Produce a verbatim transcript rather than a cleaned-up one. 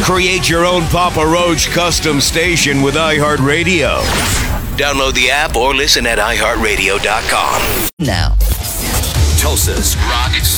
Create your own Papa Roach custom station with iHeartRadio. Download the app or listen at i heart radio dot com. Now, Tulsa's rock